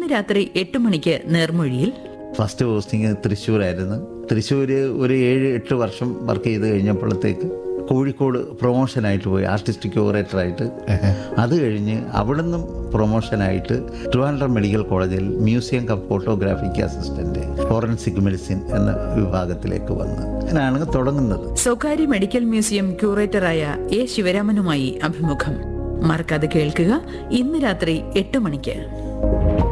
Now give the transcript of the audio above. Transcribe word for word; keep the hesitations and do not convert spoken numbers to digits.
ഇന്ന് രാത്രി എട്ട് മണിക്ക് നേർമൊഴിയിൽ ഫസ്റ്റ് പോസ്റ്റിങ് തൃശ്ശൂരായിരുന്നു. തൃശ്ശൂർ ഒരു ഏഴ് എട്ട് വർഷം വർക്ക് ചെയ്ത് കഴിഞ്ഞപ്പോഴത്തേക്ക് കോഴിക്കോട് പ്രൊമോഷനായിട്ട് പോയി, ആർട്ടിസ്റ്റിക് ക്യൂറേറ്ററായിട്ട്. അത് കഴിഞ്ഞ് അവിടുന്ന് പ്രൊമോഷനായിട്ട് ട്രിവാൻഡ്രം മെഡിക്കൽ കോളേജിൽ museum come photographic assistant forensic medicine എന്ന വിഭാഗത്തിലേക്ക് വന്ന് അങ്ങനെയാണ് തുടങ്ങുന്നത്. സ്വകാര്യ മെഡിക്കൽ മ്യൂസിയം ക്യൂറേറ്ററായ എ ശിവരാമനുമായി അഭിമുഖം മറക്കാതെ കേൾക്കുക ഇന്ന് രാത്രി എട്ട് മണിക്ക്.